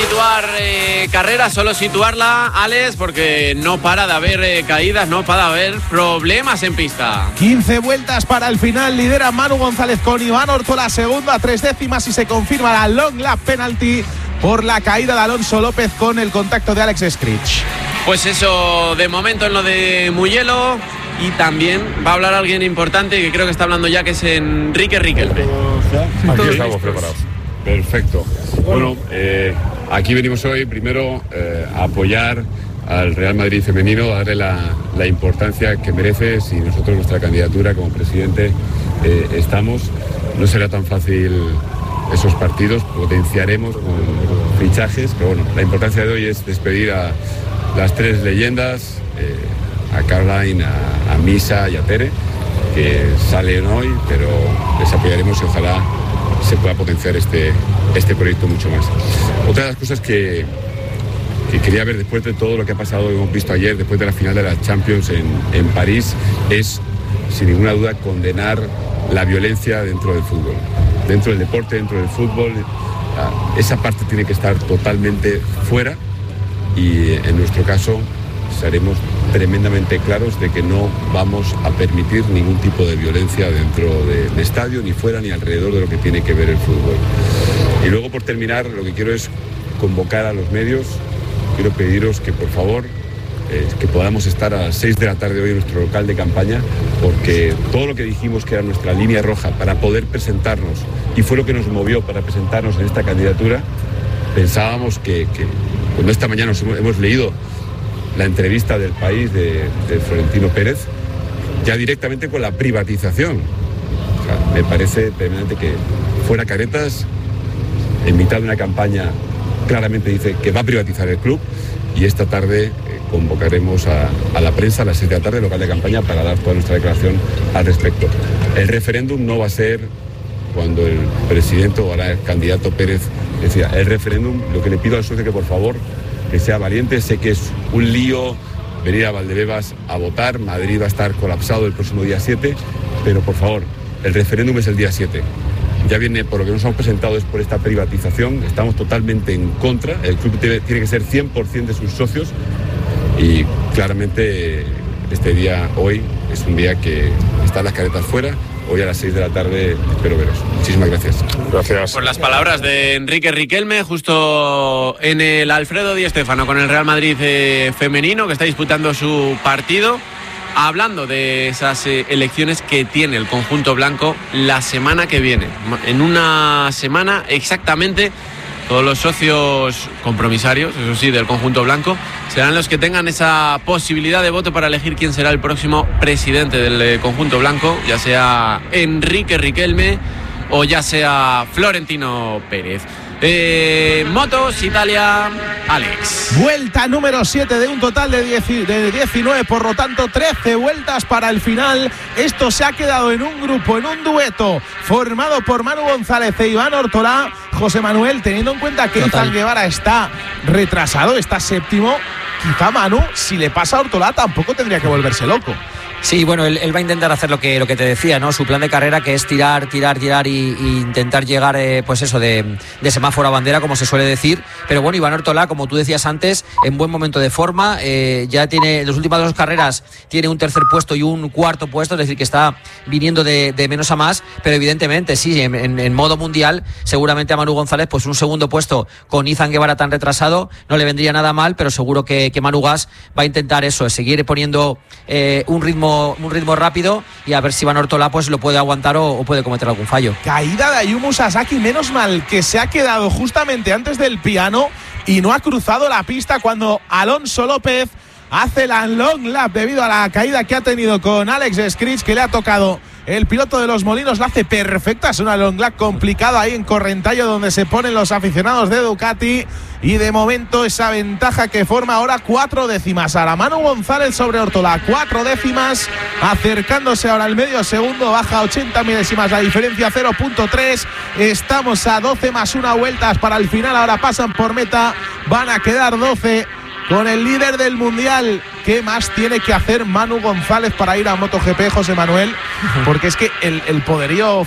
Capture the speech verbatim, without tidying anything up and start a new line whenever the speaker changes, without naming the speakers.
situar eh, carrera, solo situarla, Alex, porque no para de haber eh, caídas, no para de haber problemas en pista.
quince vueltas para el final, lidera Manu González con Iván Ortola, segundo a tres décimas y se confirma la long lap penalty por la caída de Alonso López con el contacto de Alex Scritch.
Pues eso, de momento en lo de Mugello. Y también va a hablar alguien importante que creo que está hablando ya, que es Enrique Riquelme.
Aquí estamos preparados. Perfecto. Bueno, eh, aquí venimos hoy primero eh, a apoyar al Real Madrid femenino, a darle la, la importancia que merece. Si nosotros, nuestra candidatura como presidente, eh, estamos, no será tan fácil esos partidos, potenciaremos con fichajes, pero bueno, la importancia de hoy es despedir a las tres leyendas, eh, a Caroline, a, a Misa y a Tere, que salen hoy, pero les apoyaremos y ojalá se pueda potenciar este, este proyecto mucho más. Otra de las cosas que, que quería ver después de todo lo que ha pasado, hemos visto ayer, después de la final de la Champions en, en París, es, sin ninguna duda, condenar la violencia dentro del fútbol, dentro del deporte, dentro del fútbol. Esa parte tiene que estar totalmente fuera y, en nuestro caso, seremos tremendamente claros de que no vamos a permitir ningún tipo de violencia dentro del estadio, ni fuera ni alrededor de lo que tiene que ver el fútbol. Y luego, por terminar, lo que quiero es convocar a los medios. Quiero pediros que, por favor, eh, que podamos estar a las seis de la tarde hoy en nuestro local de campaña, porque todo lo que dijimos que era nuestra línea roja para poder presentarnos, y fue lo que nos movió para presentarnos en esta candidatura, pensábamos que, que bueno, esta mañana nos hemos, hemos leído la entrevista del País de, de Florentino Pérez, ya directamente con la privatización. O sea, me parece tremendamente que fuera caretas, en mitad de una campaña claramente dice que va a privatizar el club, y esta tarde eh, convocaremos a, a la prensa a las seis de la tarde, local de campaña, para dar toda nuestra declaración al respecto. El referéndum no va a ser cuando el presidente o ahora el candidato Pérez decía, el referéndum, lo que le pido al socio que por favor que sea valiente. Sé que es un lío venir a Valdebebas a votar, Madrid va a estar colapsado el próximo día siete, pero por favor, el referéndum es el día siete. Ya viene, por lo que nos hemos presentado, es por esta privatización, estamos totalmente en contra, el club tiene, tiene que ser cien por ciento de sus socios, y claramente este día, hoy, es un día que están las caretas fuera. Hoy a las seis de la tarde espero veros. Muchísimas gracias.
Gracias. Por las palabras de Enrique Riquelme, justo en el Alfredo Di Stéfano con el Real Madrid eh, femenino, que está disputando su partido, hablando de esas eh, elecciones que tiene el conjunto blanco la semana que viene. En una semana exactamente, todos los socios compromisarios, eso sí, del conjunto blanco, serán los que tengan esa posibilidad de voto para elegir quién será el próximo presidente del conjunto blanco, ya sea Enrique Riquelme o ya sea Florentino Pérez. Eh, motos, Italia, Alex.
Vuelta número siete de un total de, diez, de diecinueve, por lo tanto trece vueltas para el final. Esto se ha quedado en un grupo, en un dueto formado por Manu González e Iván Ortola. José Manuel, teniendo en cuenta que Izan Guevara está retrasado, está séptimo, quizá Manu, si le pasa a Ortola, tampoco tendría que volverse loco.
Sí, bueno, él, él va a intentar hacer lo que, lo que te decía, ¿no? Su plan de carrera, que es tirar, tirar, tirar y, y intentar llegar, eh, pues eso, de, de semáforo a bandera, como se suele decir. Pero bueno, Iván Ortola, como tú decías antes, en buen momento de forma, eh, ya tiene, en las últimas dos carreras, tiene un tercer puesto y un cuarto puesto, es decir, que está viniendo de, de menos a más, pero evidentemente, sí, en, en, en modo mundial, seguramente a Manu González, pues un segundo puesto con Izan Guevara tan retrasado, no le vendría nada mal, pero seguro que, que Manu Gas va a intentar eso, seguir poniendo eh, un ritmo un ritmo rápido, y a ver si Iván Ortola pues lo puede aguantar o, o puede cometer algún fallo.
Caída de Ayumu Sasaki, menos mal que se ha quedado justamente antes del piano y no ha cruzado la pista cuando Alonso López hace la long lap debido a la caída que ha tenido con Alex Scritch, que le ha tocado el piloto de los Molinos. La hace perfecta, es una long lap complicada ahí en Correntallo, donde se ponen los aficionados de Ducati, y de momento esa ventaja que forma ahora cuatro décimas a la Manu González sobre Ortola, cuatro décimas, acercándose ahora al medio segundo, baja ochenta milésimas la diferencia, cero punto tres, estamos a doce más una vueltas para el final, ahora pasan por meta, van a quedar doce con el líder del mundial. ¿Qué más tiene que hacer Manu González para ir a MotoGP, José Manuel? Porque es que el, el poderío